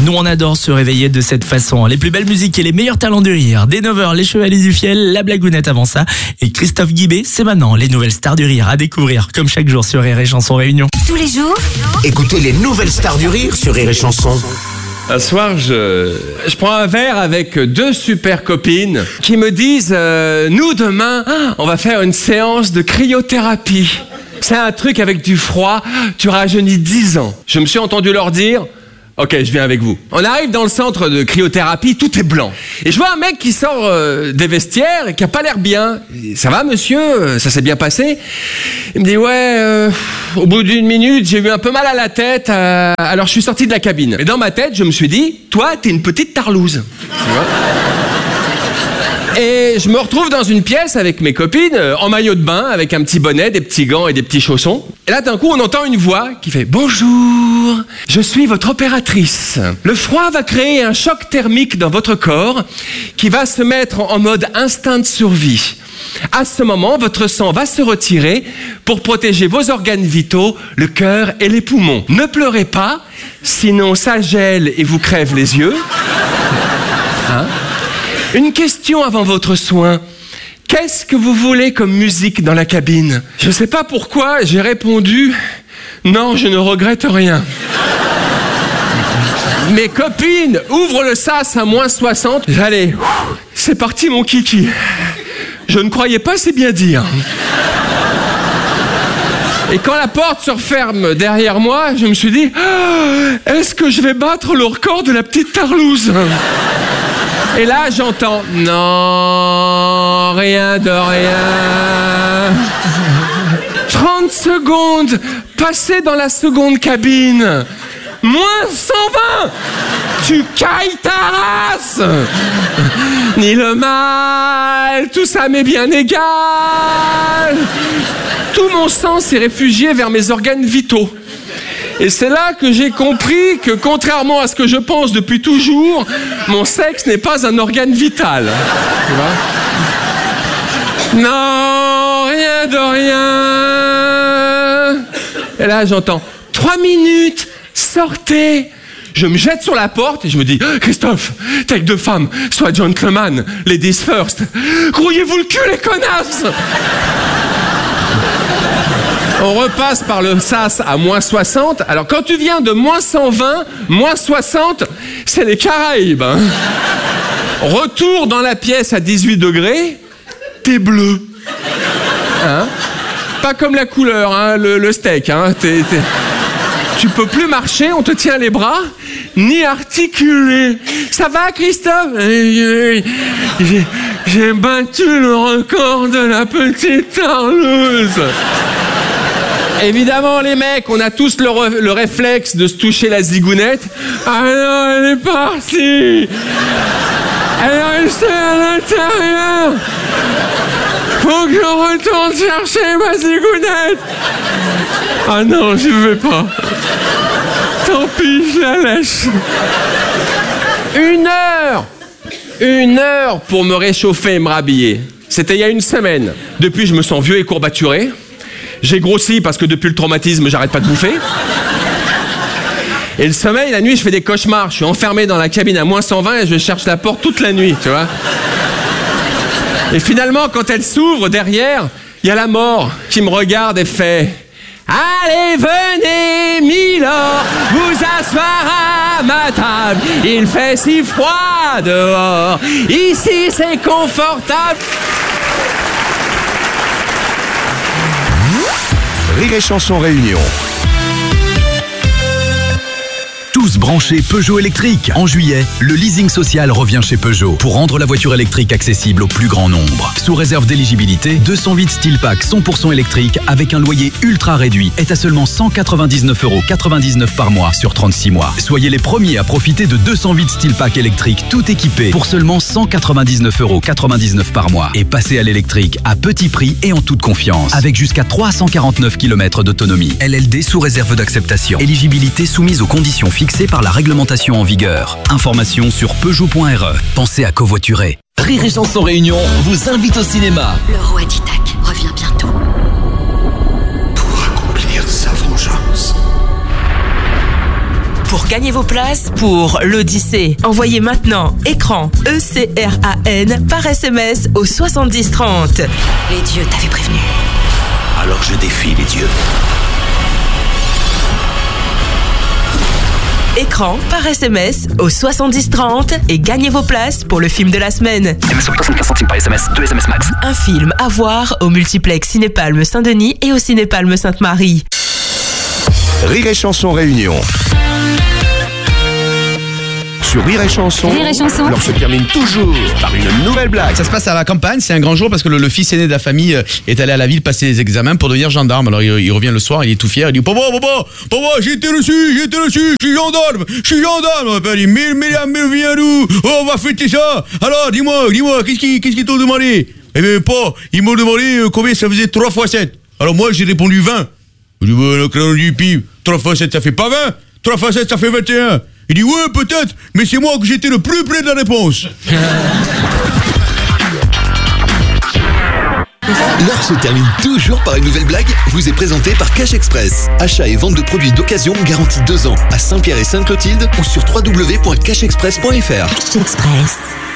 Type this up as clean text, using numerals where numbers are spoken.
Nous, on adore se réveiller de cette façon. Les plus belles musiques et les meilleurs talents du rire. Dès 9h, les Chevaliers du Fiel, la blagounette avant ça. Et Christophe Guibé, c'est maintenant les nouvelles stars du rire à découvrir, comme chaque jour sur Rire et Chanson Réunion. Tous les jours, Écoutez les nouvelles stars du rire sur Rire et Chanson. Un soir, je prends un verre avec deux super copines qui me disent nous, demain, on va faire une séance de cryothérapie. C'est un truc avec du froid, tu rajeunis 10 ans. Je me suis entendu leur dire ok, je viens avec vous. On arrive dans le centre de cryothérapie, tout est blanc. Et je vois un mec qui sort des vestiaires et qui a pas l'air bien. Ça va, monsieur? Ça s'est bien passé? Il me dit ouais, au bout d'une minute, j'ai eu un peu mal à la tête, alors je suis sorti de la cabine. Et dans ma tête, je me suis dit, toi, t'es une petite tarlouse. Tu vois? Et je me retrouve dans une pièce avec mes copines, en maillot de bain, avec un petit bonnet, des petits gants et des petits chaussons. Et là, d'un coup, on entend une voix qui fait « Bonjour, je suis votre opératrice. Le froid va créer un choc thermique dans votre corps qui va se mettre en mode instinct de survie. À ce moment, votre sang va se retirer pour protéger vos organes vitaux, le cœur et les poumons. Ne pleurez pas, sinon ça gèle et vous crève les yeux. Hein ? Une question avant votre soin. Qu'est-ce que vous voulez comme musique dans la cabine? Je ne sais pas pourquoi, j'ai répondu « Non, je ne regrette rien ». Mes copines ouvrent le sas à moins 60. J'allais, c'est parti mon kiki. Je ne croyais pas si bien dire. Et quand la porte se referme derrière moi, je me suis dit « Est-ce que je vais battre le record de la petite tarlouse ?» Et là, j'entends « Non, rien de rien. » 30 secondes passées dans la seconde cabine. Moins 120. Tu cailles ta race. Ni le mal, tout ça m'est bien égal. Tout mon sang s'est réfugié vers mes organes vitaux. Et c'est là que j'ai compris que, contrairement à ce que je pense depuis toujours, mon sexe n'est pas un organe vital. Tu vois ? Non, rien de rien. Et là, j'entends 3 minutes, sortez. Je me jette sur la porte et je me dis Christophe, t'es avec 2 femmes, sois gentleman, ladies first. Grouillez-vous le cul, les connasses. On repasse par le sas à moins 60. Alors, quand tu viens de moins 120, moins 60, c'est les Caraïbes. Hein. Retour dans la pièce à 18 degrés, t'es bleu. Hein? Pas comme la couleur, hein, le steak. Hein. Tu peux plus marcher, on te tient les bras, ni articuler. Ça va, Christophe? J'ai battu le record de la petite tarlouse. Évidemment, les mecs, on a tous le réflexe de se toucher la zigounette. Ah non, elle est partie. Elle est restée à l'intérieur. Faut que je retourne chercher ma zigounette. Ah non, je vais pas. Tant pis, je la lèche. 1 heure pour me réchauffer et me rhabiller. C'était il y a 1 semaine. Depuis, je me sens vieux et courbaturé. J'ai grossi parce que depuis le traumatisme, j'arrête pas de bouffer. Et le sommeil, la nuit, je fais des cauchemars. Je suis enfermé dans la cabine à moins 120 et je cherche la porte toute la nuit, tu vois. Et finalement, quand elle s'ouvre derrière, il y a la mort qui me regarde et fait « Allez, venez, Milord, vous asseoir à ma table. Il fait si froid dehors. Ici, c'est confortable. » Rire et Chanson Réunion. Tous branchés Peugeot électrique. En juillet, le leasing social revient chez Peugeot pour rendre la voiture électrique accessible au plus grand nombre. Sous réserve d'éligibilité, 208 Steel Pack 100% électrique avec un loyer ultra réduit est à seulement 199,99 € par mois sur 36 mois. Soyez les premiers à profiter de 208 Steel Pack électrique tout équipé pour seulement 199,99 € par mois. Et passez à l'électrique à petit prix et en toute confiance avec jusqu'à 349 km d'autonomie. LLD sous réserve d'acceptation. Éligibilité soumise aux conditions fixées par la réglementation en vigueur. Information sur Peugeot.re. Pensez à covoiturer. Rire et Chanson Réunion vous invite au cinéma. le roi d'Ithaque revient bientôt. Pour accomplir sa vengeance. pour gagner vos places pour l'Odyssée. Envoyez maintenant écran ECRAN par SMS au 70 30. Les dieux t'avaient prévenu. Alors je défie les dieux. Écran par SMS au 70 30 et gagnez vos places pour le film de la semaine. 75 centimes par SMS, 2 SMS max. Un film à voir au multiplex Cinépalme Saint-Denis et au Cinépalme Sainte-Marie. Rire et Chanson Réunion. Sur Rire et Chanson, l'heure se termine toujours par une nouvelle blague. Ça se passe à la campagne, c'est un grand jour parce que le fils aîné de la famille est allé à la ville passer les examens pour devenir gendarme. Alors il revient le soir, il est tout fier, il dit papa, j'ai été reçu, je suis gendarme. Il dit mais viens nous, on va fêter ça. Alors dis-moi, qu'est-ce qu'ils t'ont demandé? Eh bien pas, ils m'ont demandé combien ça faisait 3 x 7. Alors moi j'ai répondu 20. Je dis le crayon du pif, 3 x 7 ça fait pas 20, 3 x 7 ça fait 21. Il dit ouais peut-être, mais c'est moi que j'étais le plus près de la réponse. L'heure se termine toujours par une nouvelle blague, vous est présentée par Cash Express. Achat et vente de produits d'occasion garantis 2 ans à Saint-Pierre et Sainte-Clotilde ou sur www.cashexpress.fr. Cash Express.